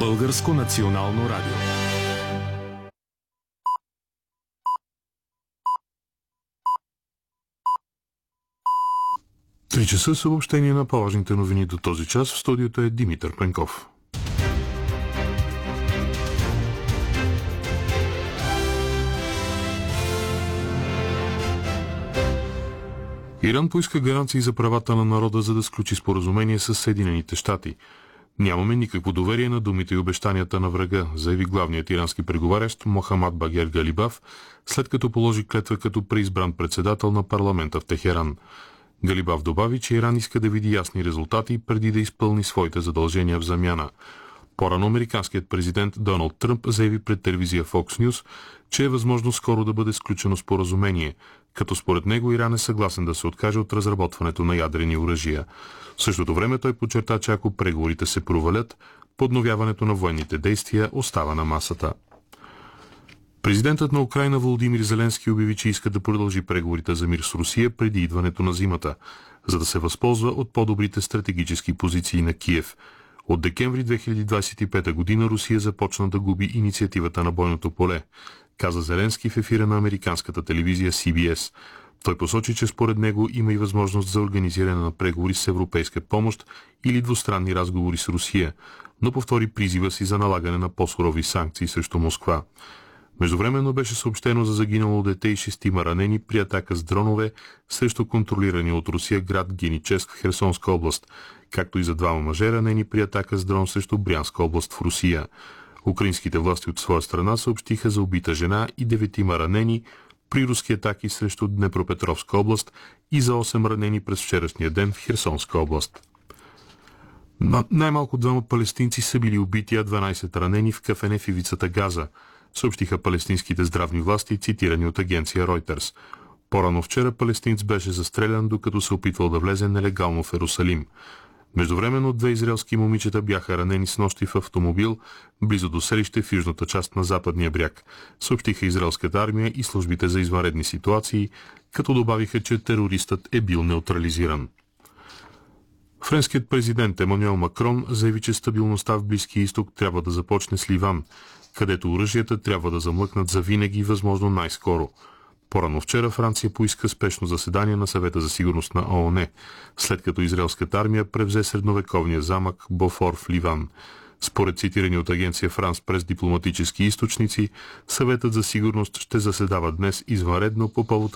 Българско национално радио. Три часа съобщение на по-важните новини до този час. В студиото е Димитър Пенков. Иран поиска гаранции за правата на народа, за да сключи споразумение с Съединените щати. Нямаме никакво доверие на думите и обещанията на врага, заяви главният ирански преговарящ Мохамад Багер Галибаф, след като положи клетва като преизбран председател на парламента в Техеран. Галибаф добави, че Иран иска да види ясни резултати преди да изпълни своите задължения в замяна. По-рано американският президент Доналд Тръмп заяви пред телевизия Fox News, че е възможно скоро да бъде сключено споразумение, като според него Иран е съгласен да се откаже от разработването на ядрени оръжия. В същото време той подчерта, че ако преговорите се провалят, подновяването на военните действия остава на масата. Президентът на Украйна Володимир Зеленски обяви, че иска да продължи преговорите за мир с Русия преди идването на зимата, за да се възползва от по-добрите стратегически позиции на Киев. От декември 2025 година Русия започна да губи инициативата на бойното поле, каза Зеленски в ефира на американската телевизия CBS. Той посочи, че според него има и възможност за организиране на преговори с европейска помощ или двустранни разговори с Русия, но повтори призива си за налагане на по-сурови санкции срещу Москва. Междувременно беше съобщено за загинало дете и 6 ранени при атака с дронове срещу контролирани от Русия град Геническ в Херсонска област, както и за 2 мъже ранени при атака с дрон срещу Брянска област в Русия. Украинските власти от своя страна съобщиха за убита жена и 9 ранени при руски атаки срещу Днепропетровска област и за 8 ранени през вчерашния ден в Херсонска област. Най-малко 2 палестинци са били убити, а 12 ранени в кафене в ивицата Газа, съобщиха палестинските здравни власти, цитирани от агенция Reuters. По-рано вчера палестинец беше застрелян, докато се опитвал да влезе нелегално в Ерусалим. Междувременно 2 израелски момичета бяха ранени снощи в автомобил близо до селище в южната част на западния бряг, съобщиха израелската армия и службите за извънредни ситуации, като добавиха, че терористът е бил неутрализиран. Френският президент Емануел Макрон заяви, че стабилността в Близкия изток трябва да започне с Ливан, където оръжията трябва да замлъкнат завинаги, възможно най-скоро. По-рано вчера Франция поиска спешно заседание на Съвета за сигурност на ООН, след като израелската армия превзе средновековния замък Бофор в Ливан. Според цитирани от агенция Франс през дипломатически източници, Съветът за сигурност ще заседава днес извънредно по повод